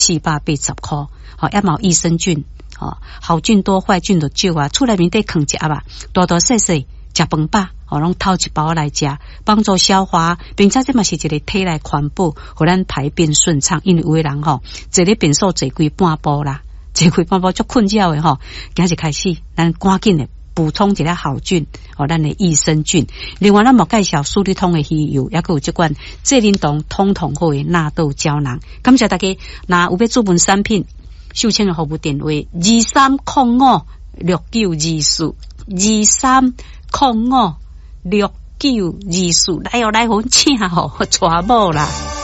480块，也冇益生菌，好菌多坏菌就少啊，厝内面得放一盒啊，大大细细食饭饱，拢偷一包来食，帮助消化，并且这嘛是一个体内环保，互咱排便顺畅。因为有的人坐咧便所坐规半步啦，坐规半步足困扰的今日开始，咱赶紧的补充一下好菌，咱的益生菌。另外，咱莫介绍舒利通的鱼油，也有这款智灵动通好的纳豆胶囊。感谢大家，那有要注文产品，秀清的服务电话23056924，23056924，来来，我请带某啦。